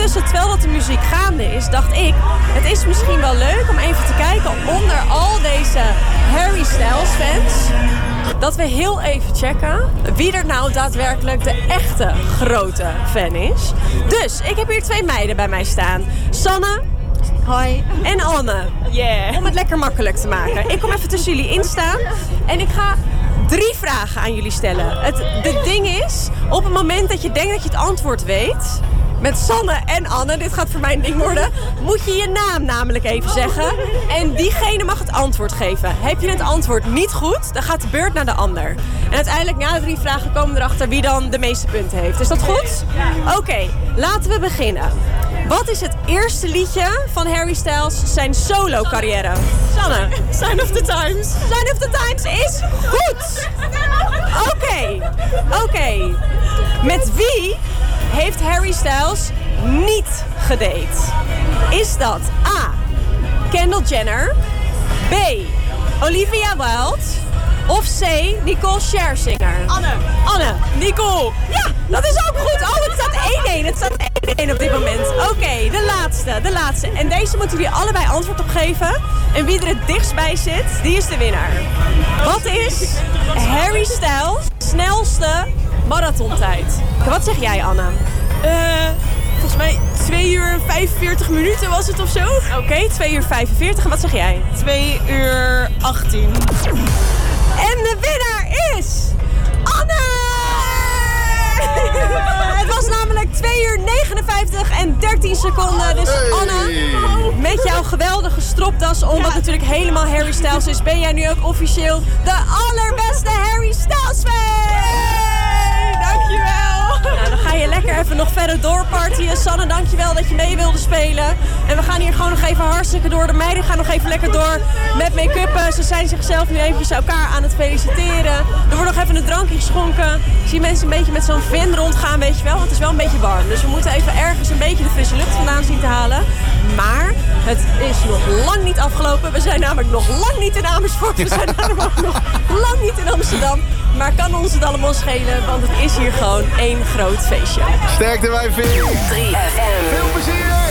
ondertussen, terwijl dat de muziek gaande is, dacht ik... het is misschien wel leuk om even te kijken onder al deze Harry Styles fans... dat we heel even checken wie er nou daadwerkelijk de echte grote fan is. Dus, ik heb hier 2 meiden bij mij staan. Sanne. Hoi. En Anne. Yeah. Om het lekker makkelijk te maken. Ik kom even tussen jullie in staan en ik ga 3 vragen aan jullie stellen. Het ding is, op het moment dat je denkt dat je het antwoord weet... met Sanne en Anne, dit gaat voor mij een ding worden... moet je je naam namelijk even zeggen. En diegene mag het antwoord geven. Heb je het antwoord niet goed, dan gaat de beurt naar de ander. En uiteindelijk na de 3 vragen komen we erachter wie dan de meeste punten heeft. Is dat goed? Oké, laten we beginnen. Wat is het eerste liedje van Harry Styles zijn solo-carrière? Sanne. Sign of the Times. Sign of the Times is goed. Oké. Met wie heeft Harry Styles niet gedate? Is dat A. Kendall Jenner, B. Olivia Wilde of C. Nicole Scherzinger? Anne. Nicole. Ja, dat is ook goed. Oh, het staat 1-1. Het staat 1-1 op dit moment. Oké, de laatste. En deze moeten jullie allebei antwoord op geven. En wie er het dichtst bij zit, die is de winnaar. Wat is Harry Styles' snelste marathontijd? Wat zeg jij, Anne? Volgens mij 2 uur en 45 minuten was het of zo. Oké, 2 uur 45. En wat zeg jij? 2 uur 18. En de winnaar is... Anne! Het was namelijk 2 uur 59 en 13 seconden. Dus Anne, met jouw geweldige stropdas om, wat natuurlijk helemaal Harry Styles is, ben jij nu ook officieel de allerbeste Harry Styles fan! Dankjewel! Nou, dan ga je lekker even nog verder doorpartyen. Sanne, dankjewel dat je mee wilde spelen. En we gaan hier gewoon nog even hartstikke door. De meiden gaan nog even lekker door met make-uppen. Ze zijn zichzelf nu eventjes elkaar aan het feliciteren. Er wordt nog even een drankje geschonken. Ik zie mensen een beetje met zo'n vin rondgaan, weet je wel. Want het is wel een beetje warm. Dus we moeten even ergens een beetje de frisse lucht vandaan zien te halen. Maar het is nog lang niet afgelopen. We zijn namelijk nog lang niet in Amersfoort. We zijn namelijk nog lang niet in Amsterdam. Maar kan ons het allemaal schelen, want het is hier gewoon één groot feestje. Sterkte wij, Vin. 3FM. Veel plezier!